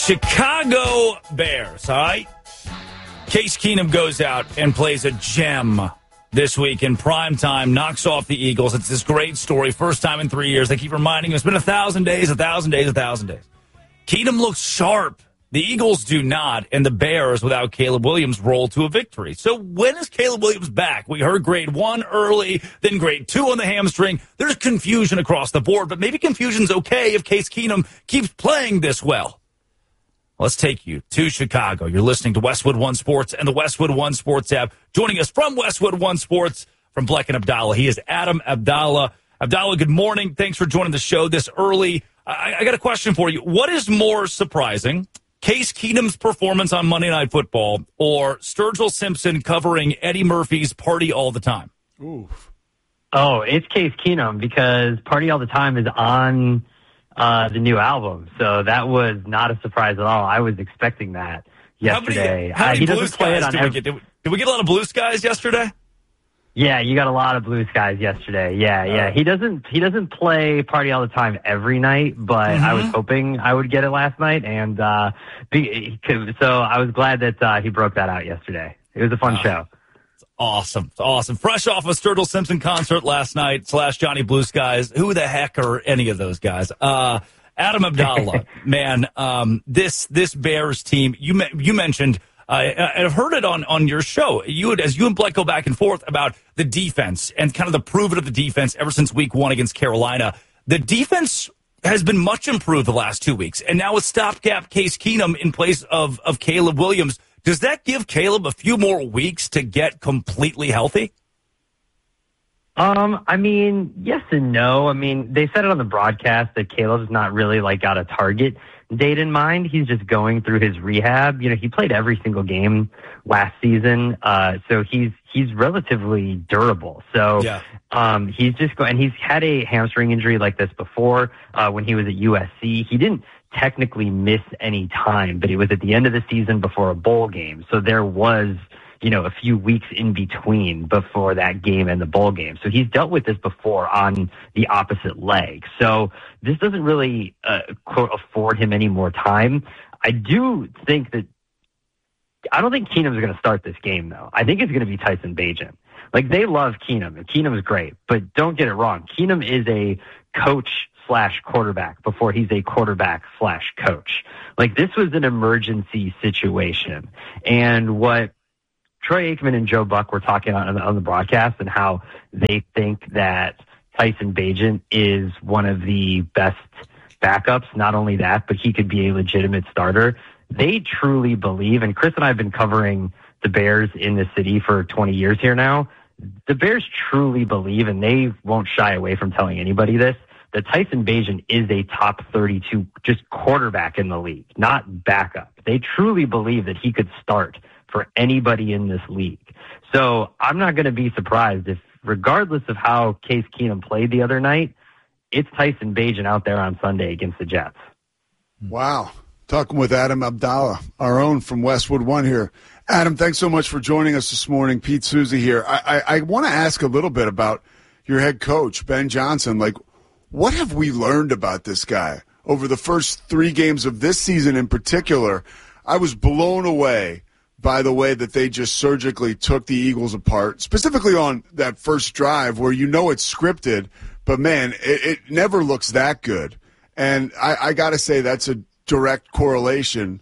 Chicago Bears, all right? Case Keenum goes out and plays a gem this week in prime time, knocks off the Eagles. It's this great story. First time in 3 years. They keep reminding him it's been 1,000 days, 1,000 days, 1,000 days. Keenum looks sharp. The Eagles do not, and the Bears, without Caleb Williams, roll to a victory. So when is Caleb Williams back? We heard grade 1 early, then grade 2 on the hamstring. There's confusion across the board, but maybe confusion's okay if Case Keenum keeps playing this well. Let's take you to Chicago. You're listening to Westwood One Sports and the Westwood One Sports app. Joining us from Westwood One Sports, from Bleck and Abdallah, he is Adam Abdallah. Abdallah, good morning. Thanks for joining the show this early. I got a question for you. What is more surprising, Case Keenum's performance on Monday Night Football or Sturgill Simpson covering Eddie Murphy's Party All the Time? Oof. Oh, it's Case Keenum because Party All the Time is on the new album. So that was not a surprise at all. I was expecting that yesterday. How many he Blue doesn't play it Skies on did we get a lot of Blue Skies yesterday? Yeah, you got a lot of Blue Skies yesterday. Yeah. He doesn't play Party All the Time every night, but I was hoping I would get it last night, and so I was glad that he broke that out yesterday. It was a fun show. Awesome. Fresh off a Sturgill Simpson concert last night / Johnny Blue Skies. Who the heck are any of those guys? Adam Abdallah, man, this Bears team, you mentioned, I've heard it on your show. As you and Bleck go back and forth about the defense and kind of the proven of the defense ever since week 1 against Carolina. The defense has been much improved the last 2 weeks. And now with stopgap Case Keenum in place of Caleb Williams, does that give Caleb a few more weeks to get completely healthy? I mean, yes and no. I mean, they said it on the broadcast that Caleb's not really got a target date in mind. He's just going through his rehab. You know, he played every single game last season. So he's relatively durable. So, he's just going, and he's had a hamstring injury like this before, when he was at USC. He didn't technically miss any time, but it was at the end of the season before a bowl game. So there was, a few weeks in between before that game and the bowl game. So he's dealt with this before on the opposite leg. So this doesn't really, quote, afford him any more time. I don't think Keenum's going to start this game, though. I think it's going to be Tyson Bagent. They love Keenum, and Keenum's great, but don't get it wrong. Keenum is a coach/quarterback before he's a quarterback/coach. This was an emergency situation. And what Troy Aikman and Joe Buck were talking on the broadcast and how they think that Tyson Bagent is one of the best backups. Not only that, but he could be a legitimate starter. They truly believe, and Chris and I have been covering the Bears in the city for 20 years here now. The Bears truly believe, and they won't shy away from telling anybody this, that Tyson Bagent is a top 32 just quarterback in the league, not backup. They truly believe that he could start for anybody in this league. So I'm not going to be surprised if, regardless of how Case Keenum played the other night, it's Tyson Bagent out there on Sunday against the Jets. Wow. Talking with Adam Abdallah, our own from Westwood One here. Adam, thanks so much for joining us this morning. Pete Souza here. I want to ask a little bit about your head coach, Ben Johnson. What have we learned about this guy over the first 3 games of this season in particular? I was blown away by the way that they just surgically took the Eagles apart, specifically on that first drive where it's scripted, but, man, it never looks that good. And I got to say that's a direct correlation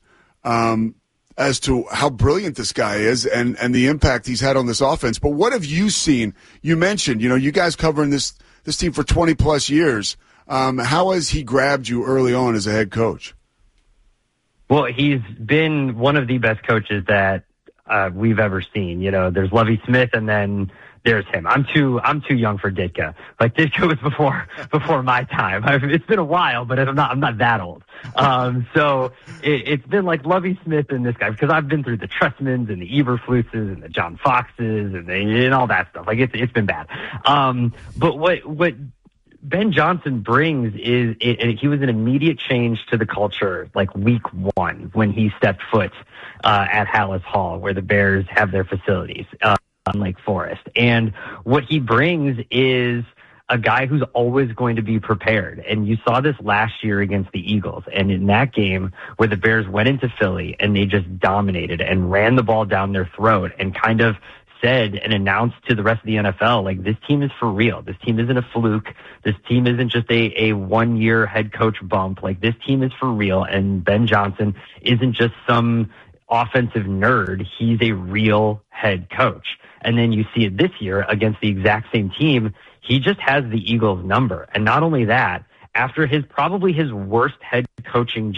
as to how brilliant this guy is and the impact he's had on this offense. But what have you seen? You mentioned, you guys covering this team for 20-plus years. How has he grabbed you early on as a head coach? Well, he's been one of the best coaches that we've ever seen. There's Lovie Smith, and then there's him. I'm too young for Ditka. Ditka was before my time. It's been a while, but I'm not that old. So it's been Lovie Smith and this guy, because I've been through the Trestmans and the Eberfluses and the John Foxes and all that stuff. It's been bad. But what Ben Johnson brings is he was an immediate change to the culture week 1 when he stepped foot at Hallis Hall, where the Bears have their facilities on Lake Forest. And what he brings is a guy who's always going to be prepared. And you saw this last year against the Eagles. And in that game where the Bears went into Philly and they just dominated and ran the ball down their throat and kind of said and announced to the rest of the NFL, like, this team is for real. This team isn't a fluke. This team isn't just a 1 year head coach bump. Like, this team is for real. And Ben Johnson isn't just some offensive nerd. He's a real head coach. And then you see it this year against the exact same team. He just has the Eagles number. And not only that, after probably his worst head coaching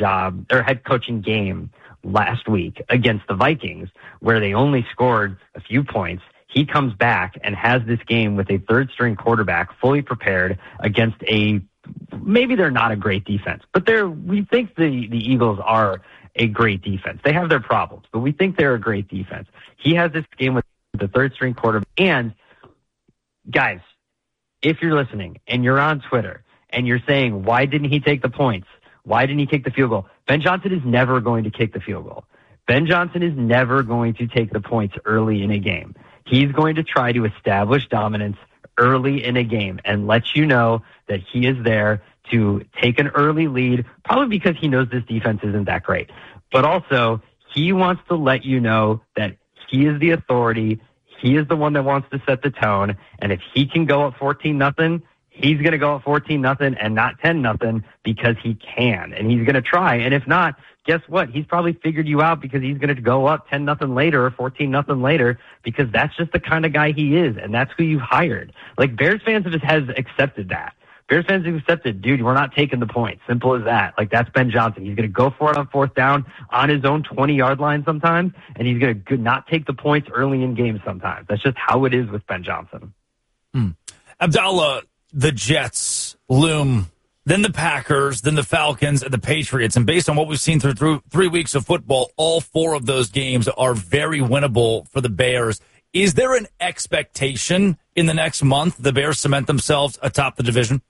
game last week against the Vikings, where they only scored a few points, he comes back and has this game with a third string quarterback fully prepared against maybe they're not a great defense, but we think the Eagles are a great defense. They have their problems, but we think they're a great defense. He has this game with the third string quarterback. And guys, if you're listening and you're on Twitter and you're saying, why didn't he take the points? Why didn't he kick the field goal? Ben Johnson is never going to kick the field goal. Ben Johnson is never going to take the points early in a game. He's going to try to establish dominance early in a game and let you know that he is there to take an early lead, probably because he knows this defense isn't that great. But also, he wants to let you know that he is the authority. He is the one that wants to set the tone. And if he can go up 14-0, he's going to go up 14-0 and not 10-0 because he can. And he's going to try. And if not, guess what? He's probably figured you out because he's going to go up 10-0 later or 14-0 later because that's just the kind of guy he is. And that's who you've hired. Like, Bears fans has accepted that. Bears fans have accepted, dude, we're not taking the points. Simple as that. Like, that's Ben Johnson. He's going to go for it on fourth down on his own 20-yard line sometimes, and he's going to not take the points early in games sometimes. That's just how it is with Ben Johnson. Abdallah, the Jets loom, then the Packers, then the Falcons, and the Patriots. And based on what we've seen through 3 weeks of football, all four of those games are very winnable for the Bears. Is there an expectation in the next month the Bears cement themselves atop the division?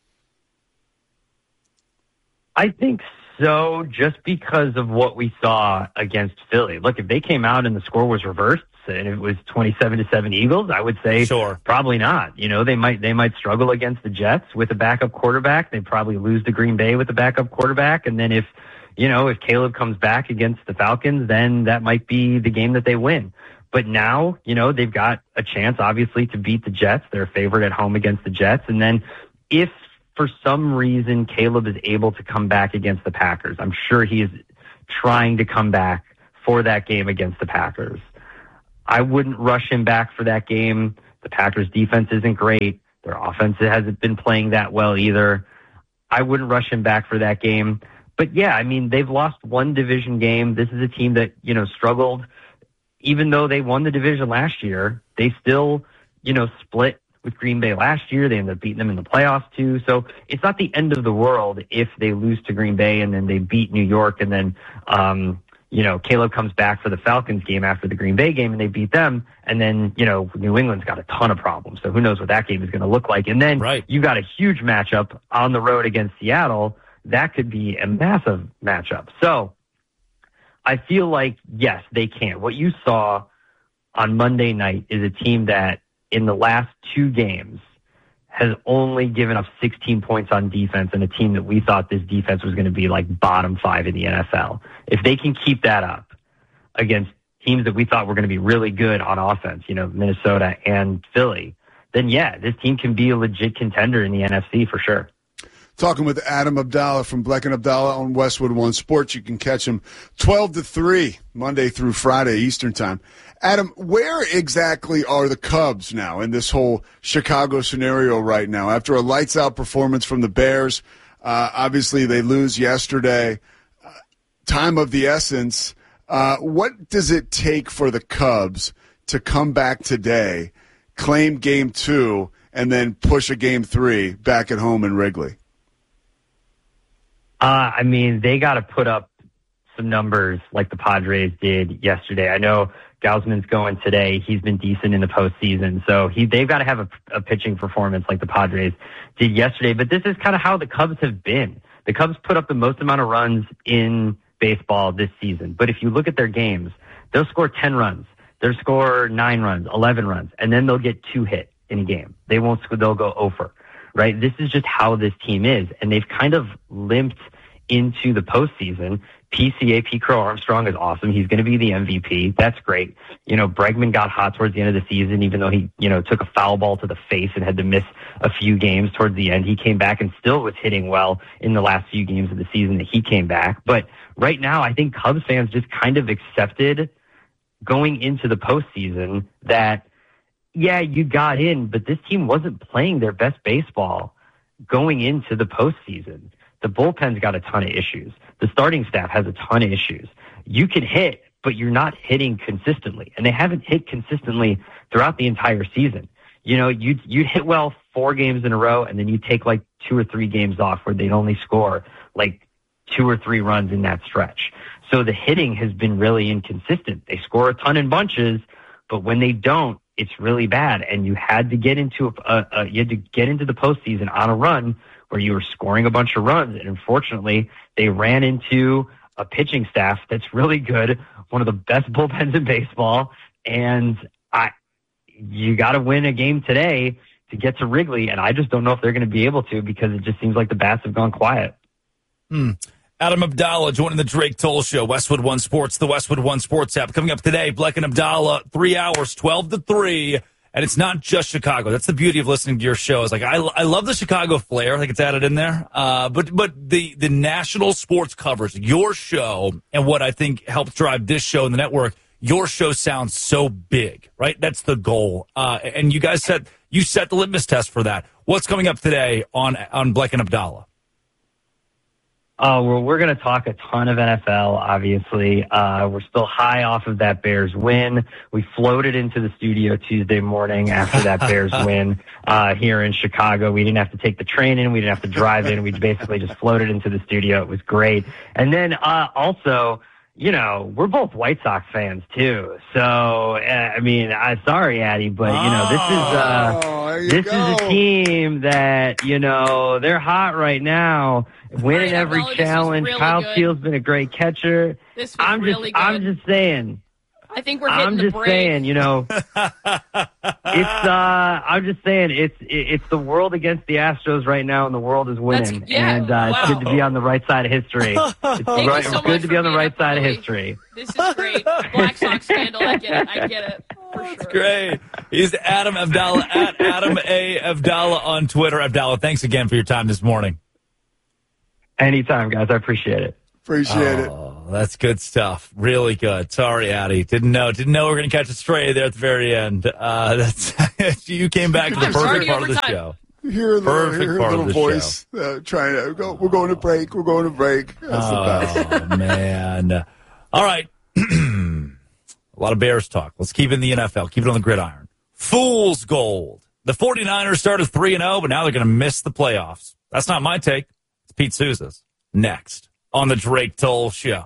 I think so, just because of what we saw against Philly. Look, if they came out and the score was reversed and it was 27-7 Eagles, I would say sure, probably not. You know, they might struggle against the Jets with a backup quarterback. They'd probably lose to Green Bay with a backup quarterback. And then if Caleb comes back against the Falcons, then that might be the game that they win. But now, they've got a chance, obviously, to beat the Jets. They're a favorite at home against the Jets. And then if for some reason Caleb is able to come back against the Packers, I'm sure he is trying to come back for that game against the Packers. I wouldn't rush him back for that game. The Packers defense isn't great. Their offense hasn't been playing that well either. I wouldn't rush him back for that game. But yeah, I mean, they've lost one division game. This is a team that, struggled. Even though they won the division last year, they still, split with Green Bay last year. They ended up beating them in the playoffs too. So it's not the end of the world if they lose to Green Bay and then they beat New York and then, Caleb comes back for the Falcons game after the Green Bay game and they beat them. And then, New England's got a ton of problems. So who knows what that game is going to look like. And then you got a huge matchup on the road against Seattle. That could be a massive matchup. So I feel like, yes, they can. What you saw on Monday night is a team that in the last two games has only given up 16 points on defense, and a team that we thought this defense was going to be like bottom 5 in the NFL. If they can keep that up against teams that we thought were going to be really good on offense, Minnesota and Philly, then yeah, this team can be a legit contender in the NFC for sure. Talking with Adam Abdallah from Bleck and Abdallah on Westwood One Sports. You can catch him 12 to 3, Monday through Friday Eastern Time. Adam, where exactly are the Cubs now in this whole Chicago scenario right now? After a lights-out performance from the Bears, obviously they lose yesterday. Time of the essence. What does it take for the Cubs to come back today, claim Game 2, and then push a Game 3 back at home in Wrigley? They got to put up some numbers like the Padres did yesterday. I know Gausman's going today. He's been decent in the postseason. So they've got to have a pitching performance like the Padres did yesterday. But this is kind of how the Cubs have been. The Cubs put up the most amount of runs in baseball this season. But if you look at their games, they'll score 10 runs. They'll score 9 runs, 11 runs, and then they'll get 2 hit in a game. They'll go over. right? This is just how this team is. And they've kind of limped into the postseason. PCA, Pete Crow Armstrong, is awesome. He's going to be the MVP. That's great. Bregman got hot towards the end of the season, even though he, took a foul ball to the face and had to miss a few games towards the end. He came back and still was hitting well in the last few games of the season that he came back. But right now, I think Cubs fans just kind of accepted going into the postseason that, yeah, you got in, but this team wasn't playing their best baseball going into the postseason. The bullpen's got a ton of issues. The starting staff has a ton of issues. You can hit, but you're not hitting consistently. And they haven't hit consistently throughout the entire season. You'd hit well 4 games in a row, and then you take like 2 or 3 games off where they'd only score like 2 or 3 runs in that stretch. So the hitting has been really inconsistent. They score a ton in bunches, but when they don't, it's really bad. And you had to get into the postseason on a run where you were scoring a bunch of runs. And unfortunately, they ran into a pitching staff that's really good, one of the best bullpens in baseball. And you got to win a game today to get to Wrigley. And I just don't know if they're going to be able to, because it just seems like the bats have gone quiet. Adam Abdallah joining the Drake Toll Show, Westwood One Sports, the Westwood One Sports app. Coming up today, Bleck and Abdallah, 3 hours, 12 to 3. And it's not just Chicago. That's the beauty of listening to your show. Is like I love the Chicago flair. I think it's added in there. But the national sports coverage, your show, and what I think helps drive this show and the network, your show sounds so big, right? That's the goal. And you guys set the litmus test for that. What's coming up today on Bleck and Abdallah? Well, we're going to talk a ton of NFL, obviously. We're still high off of that Bears win. We floated into the studio Tuesday morning after that Bears win here in Chicago. We didn't have to take the train in. We didn't have to drive in. We basically just floated into the studio. It was great. And then also, we're both White Sox fans, too. So, sorry, Addy, but, this is a team that, they're hot right now. Winning every challenge. Really Kyle good. Steele's been a great catcher. This was really good. I'm just saying. I think we're hitting the break. It's the world against the Astros right now, and the world is winning. Wow. It's good to be on the right side of history. It's good to be on the right side of history. This is great. Black Sox scandal. I get it. For sure. That's great. He's Adam Abdallah at Adam A. Abdallah on Twitter. Abdallah, thanks again for your time this morning. Anytime, guys. I appreciate it. Appreciate it. Oh, that's good stuff. Really good. Sorry, Addy. Didn't know we were going to catch a stray there at the very end. You came back to the perfect part of the show. Hear a little voice trying to go. We're going to break. We're going to break. That's the best. Oh, man. All right. A lot of Bears talk. Let's keep it in the NFL. Keep it on the gridiron. Fool's gold. The 49ers started 3-0, but now they're going to miss the playoffs. That's not my take. It's Pete Souza's. Next on the Drake Toll Show.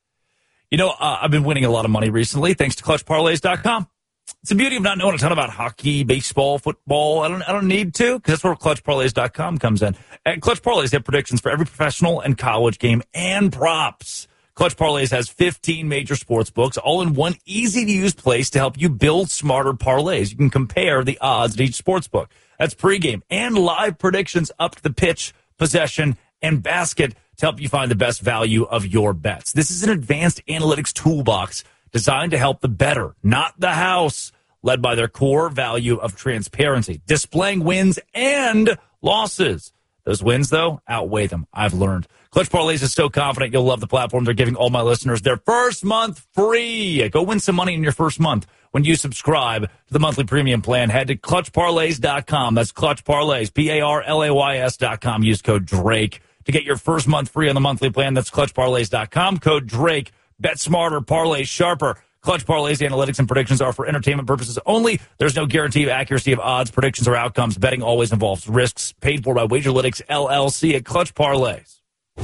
I've been winning a lot of money recently thanks to ClutchParlays.com. It's the beauty of not knowing a ton about hockey, baseball, football. I don't need to, because that's where ClutchParlays.com comes in. At Clutch Parlays, they have predictions for every professional and college game and props. Clutch Parlays has 15 major sports books, all in one easy-to-use place to help you build smarter parlays. You can compare the odds at each sports book. That's pregame and live predictions up to the pitch, possession, and basket to help you find the best value of your bets. This is an advanced analytics toolbox designed to help the bettor, not the house, led by their core value of transparency, displaying wins and losses. Those wins, though, outweigh them. I've learned. Clutch Parlays is so confident you'll love the platform. They're giving all my listeners their first month free. Go win some money in your first month when you subscribe to the monthly premium plan. Head to ClutchParlays.com. That's Clutch Parlays, PARLAYS.com. Use code DRAKE to get your first month free on the monthly plan. That's ClutchParlays.com. Code DRAKE. Bet smarter, parlay sharper. Clutch Parlays analytics and predictions are for entertainment purposes only. There's no guarantee of accuracy of odds, predictions, or outcomes. Betting always involves risks. Paid for by Wagerlytics, LLC at Clutch Parlays.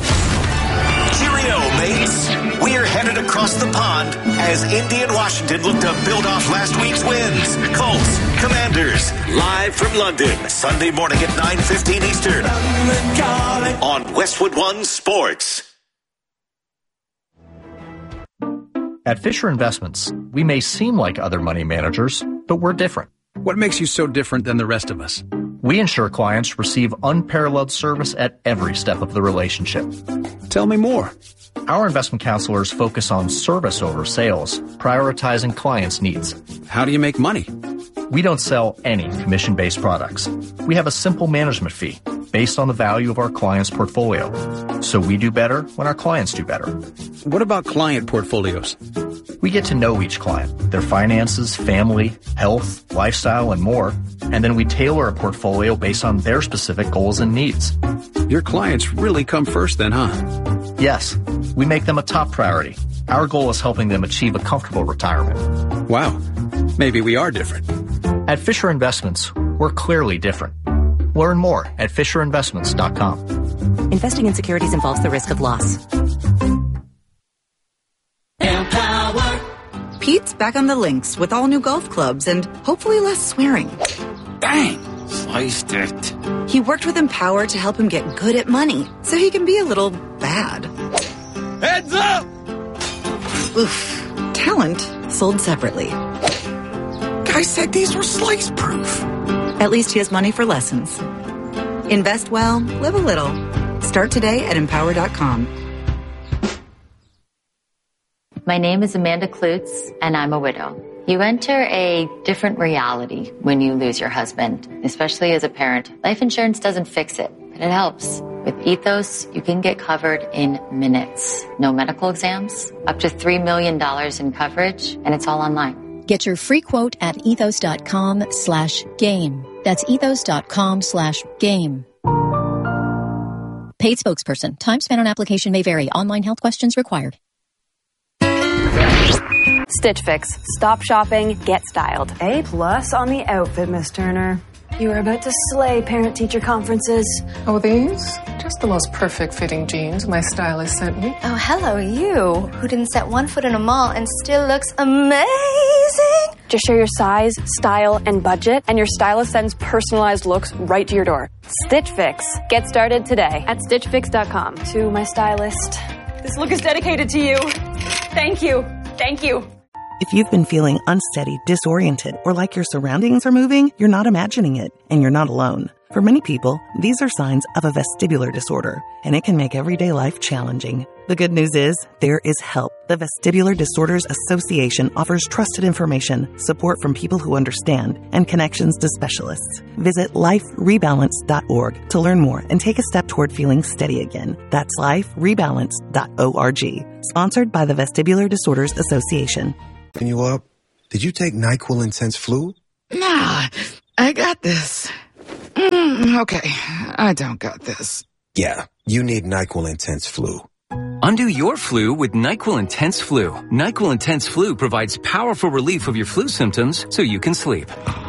Cheerio, mates. We're headed across the pond as Indy and Washington look to build off last week's wins. Colts, Commanders, live from London, Sunday morning at 9:15 Eastern on Westwood One Sports. At Fisher Investments, we may seem like other money managers, but we're different. What makes you so different than the rest of us? We ensure clients receive unparalleled service at every step of the relationship. Tell me more. Our investment counselors focus on service over sales, prioritizing clients' needs. How do you make money? We don't sell any commission-based products. We have a simple management fee based on the value of our client's portfolio. So we do better when our clients do better. What about client portfolios? We get to know each client, their finances, family, health, lifestyle, and more, and then we tailor a portfolio based on their specific goals and needs. Your clients really come first then, huh? Yes, we make them a top priority. Our goal is helping them achieve a comfortable retirement. Wow, maybe we are different. At Fisher Investments, we're clearly different. Learn more at FisherInvestments.com. Investing in securities involves the risk of loss. Pete's back on the links with all new golf clubs and hopefully less swearing. Bang! Sliced it. He worked with Empower to help him get good at money so he can be a little bad. Heads up! Oof. Talent sold separately. Guy said these were slice-proof. At least he has money for lessons. Invest well, live a little. Start today at Empower.com. My name is Amanda Klutz, and I'm a widow. You enter a different reality when you lose your husband, especially as a parent. Life insurance doesn't fix it, but it helps. With Ethos, you can get covered in minutes. No medical exams, up to $3 million in coverage, and it's all online. Get your free quote at ethos.com/game. That's ethos.com/game. Paid spokesperson. Time spent on application may vary. Online health questions required. Stitch Fix. Stop shopping, get styled. A+ on the outfit, Miss Turner. You were about to slay parent-teacher conferences. Oh, these? Just the most perfect fitting jeans my stylist sent me. Oh, hello, you, who didn't set one foot in a mall and still looks amazing. Just share your size, style, and budget, and your stylist sends personalized looks right to your door. Stitch Fix. Get started today at StitchFix.com. To my stylist, this look is dedicated to you. Thank you. Thank you. If you've been feeling unsteady, disoriented, or like your surroundings are moving, you're not imagining it, and you're not alone. For many people, these are signs of a vestibular disorder, and it can make everyday life challenging. The good news is, there is help. The Vestibular Disorders Association offers trusted information, support from people who understand, and connections to specialists. Visit liferebalance.org to learn more and take a step toward feeling steady again. That's liferebalance.org. Sponsored by the Vestibular Disorders Association. Can you up? Did you take NyQuil Intense Flu? Nah, I got this. Okay, I don't got this. Yeah, you need NyQuil Intense Flu. Undo your flu with NyQuil Intense Flu. NyQuil Intense Flu provides powerful relief of your flu symptoms so you can sleep.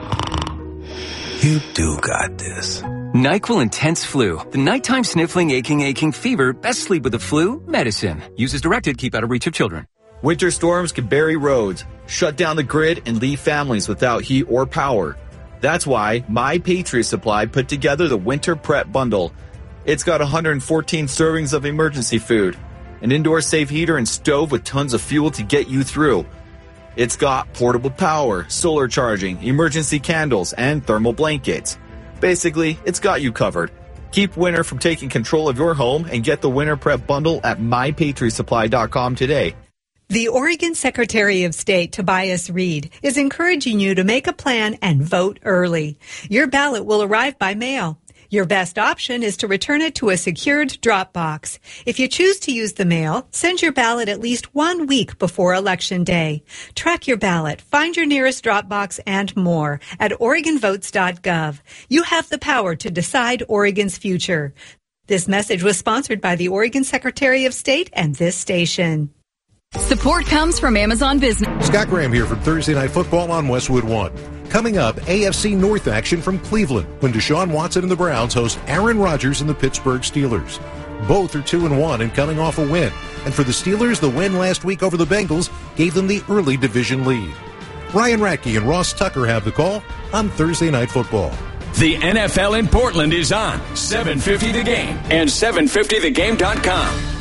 You do got this. NyQuil Intense Flu. The nighttime sniffling, aching fever. Best sleep with the flu medicine. Use as directed. Keep out of reach of children. Winter storms can bury roads, shut down the grid, and leave families without heat or power. That's why My Patriot Supply put together the Winter Prep Bundle. It's got 114 servings of emergency food, an indoor safe heater and stove with tons of fuel to get you through. It's got portable power, solar charging, emergency candles, and thermal blankets. Basically, it's got you covered. Keep winter from taking control of your home and get the Winter Prep Bundle at MyPatriotSupply.com today. The Oregon Secretary of State, Tobias Reed, is encouraging you to make a plan and vote early. Your ballot will arrive by mail. Your best option is to return it to a secured drop box. If you choose to use the mail, send your ballot at least 1 week before Election Day. Track your ballot, find your nearest drop box, and more at OregonVotes.gov. You have the power to decide Oregon's future. This message was sponsored by the Oregon Secretary of State and this station. Support comes from Amazon Business. Scott Graham here from Thursday Night Football on Westwood One. Coming up, AFC North action from Cleveland when Deshaun Watson and the Browns host Aaron Rodgers and the Pittsburgh Steelers. Both are 2-1 and coming off a win. And for the Steelers, the win last week over the Bengals gave them the early division lead. Ryan Ratke and Ross Tucker have the call on Thursday Night Football. The NFL in Portland is on 750 The Game and 750thegame.com.